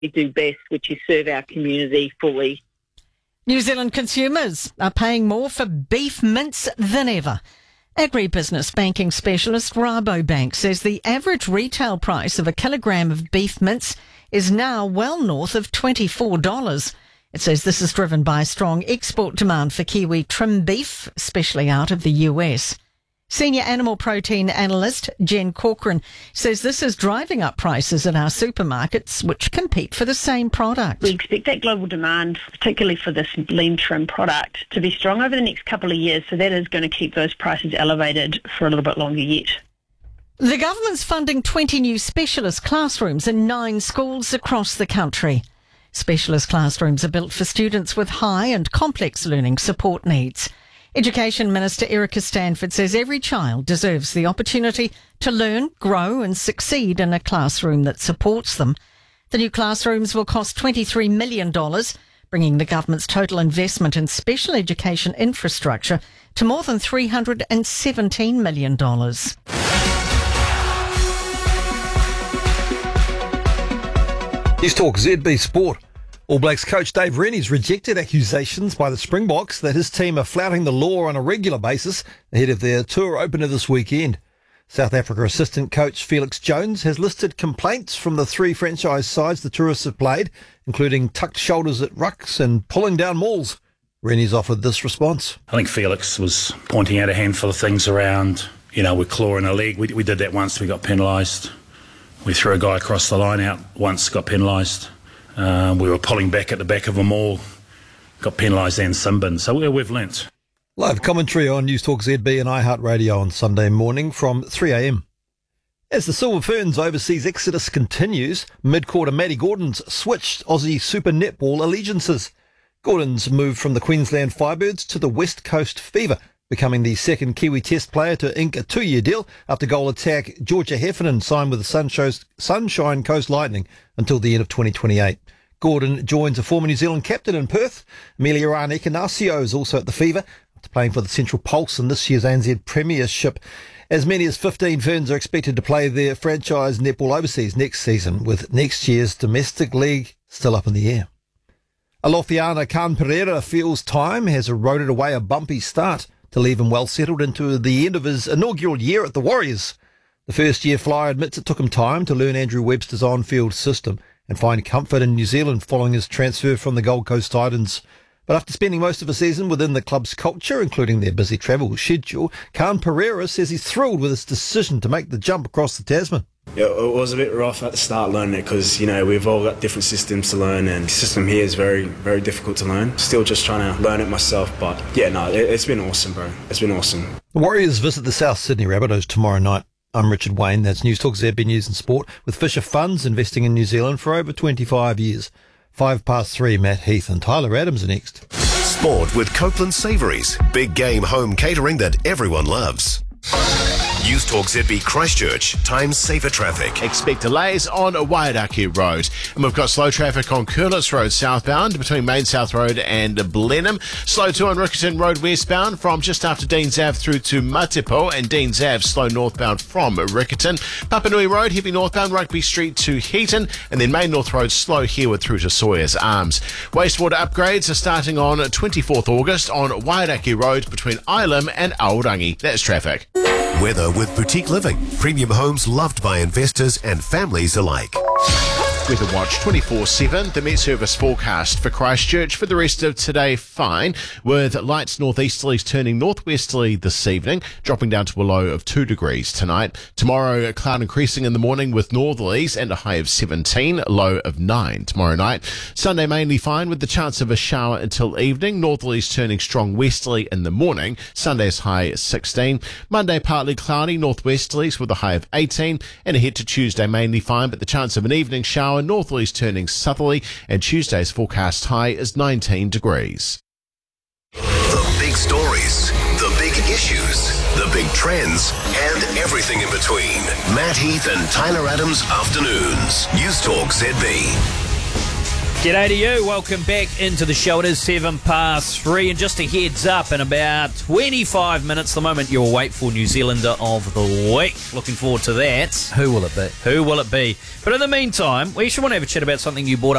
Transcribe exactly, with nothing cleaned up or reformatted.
do best, which is serve our community fully. New Zealand consumers are paying more for beef mince than ever. Agribusiness banking specialist Rabobank says the average retail price of a kilogram of beef mince is now well north of twenty-four dollars. It says this is driven by strong export demand for Kiwi trim beef, especially out of the U S. Senior animal protein analyst Jen Corcoran says this is driving up prices at our supermarkets, which compete for the same product. We expect that global demand, particularly for this lean trim product, to be strong over the next couple of years, so that is going to keep those prices elevated for a little bit longer yet. The government's funding twenty new specialist classrooms in nine schools across the country. Specialist classrooms are built for students with high and complex learning support needs. Education Minister Erica Stanford says every child deserves the opportunity to learn, grow and succeed in a classroom that supports them. The new classrooms will cost twenty-three million dollars, bringing the government's total investment in special education infrastructure to more than three hundred seventeen million dollars. News Talk Z B Sport. All Blacks coach Dave Rennie's rejected accusations by the Springboks that his team are flouting the law on a regular basis ahead of their tour opener this weekend. South Africa assistant coach Felix Jones has listed complaints from the three franchise sides the tourists have played, including tucked shoulders at rucks and pulling down mauls. Rennie's offered this response. I think Felix was pointing out a handful of things around, you know, with claw in a leg. We, we did that once, we got penalised. We threw a guy across the line out once, got penalised. Um, we were pulling back at the back of them all, got penalised and sin-bin. So we, we've learnt. Live commentary on News Talk Z B and iHeartRadio on Sunday morning from three a m. As the Silver Ferns overseas exodus continues, mid-quarter Matty Gordon's switched Aussie Super Netball allegiances. Gordon's moved from the Queensland Firebirds to the West Coast Fever, becoming the second Kiwi Test player to ink a two-year deal after goal attack Georgia Heffernan signed with the Sunshine Coast Lightning until the end of twenty twenty-eight. Gordon joins a former New Zealand captain in Perth. Emiliano Ignacio is also at the Fever after playing for the Central Pulse in this year's A N Z Premiership. As many as fifteen Ferns are expected to play their franchise netball overseas next season, with next year's domestic league still up in the air. Alofiana Khan Pereira feels time has eroded away a bumpy start to leave him well settled into the end of his inaugural year at the Warriors. The first-year flyer admits it took him time to learn Andrew Webster's on-field system and find comfort in New Zealand following his transfer from the Gold Coast Titans. But after spending most of the season within the club's culture, including their busy travel schedule, Khan Pereira says he's thrilled with his decision to make the jump across the Tasman. Yeah, it was a bit rough at the start learning it because, you know, we've all got different systems to learn and the system here is very, very difficult to learn. Still just trying to learn it myself, but yeah, no, it, it's been awesome, bro. It's been awesome. The Warriors visit the South Sydney Rabbitohs tomorrow night. I'm Richard Wayne. That's News Talk Z B News and Sport, with Fisher Funds investing in New Zealand for over twenty-five years. Five past three, Matt Heath and Tyler Adams are next. Sport with Copeland Savouries. Big game home catering that everyone loves. News Talk Z B Christchurch. Time safer traffic. Expect delays on Wairakei Road. And we've got slow traffic on Curlis Road southbound between Main South Road and Blenheim. Slow too on Rickerton Road westbound from just after Deans Ave through to Matipo, and Deans Ave slow northbound from Rickerton. Papanui Road heavy northbound Rugby Street to Heaton, and then Main North Road slow Hereward through to Sawyers Arms. Wastewater upgrades are starting on twenty-fourth August on Wairakei Road between Ilam and Aorangi. That's traffic. Weather with Boutique Living. Premium homes loved by investors and families alike. Weather Watch twenty-four seven, the Met Service forecast for Christchurch for the rest of today, fine, with light northeasterlies turning northwesterly this evening, dropping down to a low of two degrees tonight. Tomorrow, a cloud increasing in the morning with northerlies and a high of seventeen, low of nine tomorrow night. Sunday mainly fine with the chance of a shower until evening, northerlies turning strong westerly in the morning, Sunday's high sixteen. Monday partly cloudy, northwesterlies with a high of eighteen, and ahead to Tuesday mainly fine, but the chance of an evening shower, northerlies turning southerly, and Tuesday's forecast high is nineteen degrees. The big stories, the big issues, the big trends, and everything in between. Matt Heath and Tyler Adams Afternoons. News Talk Z B. G'day to you. Welcome back into the show. It is seven past three, and just a heads up, in about twenty-five minutes, the moment you'll wait for New Zealander of the Week. Looking forward to that. Who will it be? Who will it be? But in the meantime, we should want to have a chat about something you brought up